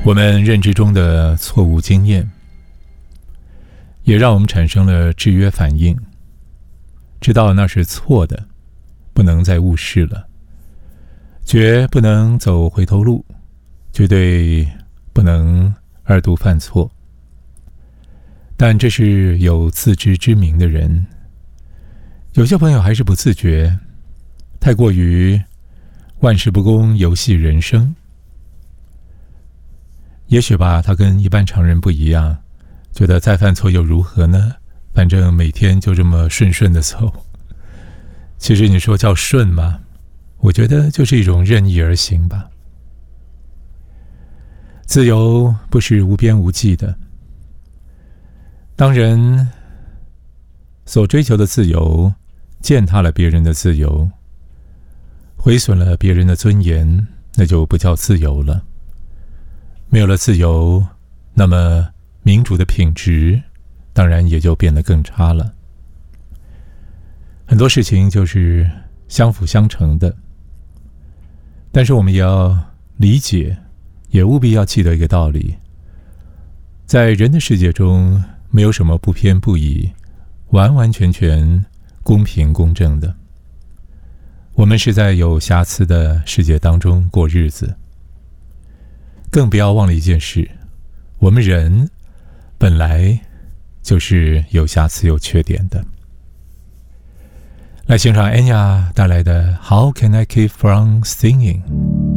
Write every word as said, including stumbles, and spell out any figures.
我们认知中的错误经验，也让我们产生了制约反应，知道那是错的，不能再误事了，绝不能走回头路，绝对不能二度犯错。但这是有自知之明的人，有些朋友还是不自觉，太过于万事不公游戏人生。也许吧，他跟一般常人不一样，觉得再犯错又如何呢？反正每天就这么顺顺的走。其实你说叫顺吗？我觉得就是一种任意而行吧。自由不是无边无际的。当人所追求的自由践踏了别人的自由，毁损了别人的尊严，那就不叫自由了。没有了自由，那么民主的品质当然也就变得更差了。很多事情就是相辅相成的，但是我们也要理解，也务必要记得一个道理，在人的世界中没有什么不偏不倚，完完全全公平公正的。我们是在有瑕疵的世界当中过日子。更不要忘了一件事，我们人本来就是有瑕疵有缺点的。来欣赏 Enya 带来的 How Can I Keep From Singing。